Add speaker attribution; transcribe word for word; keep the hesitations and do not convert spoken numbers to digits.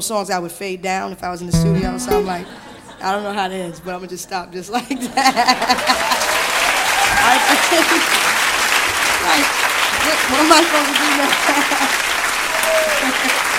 Speaker 1: those songs I would fade down if I was in the studio, so I'm like, I don't know how it is, but I'm gonna just stop just like that. I think, like, what, what am I supposed to do now?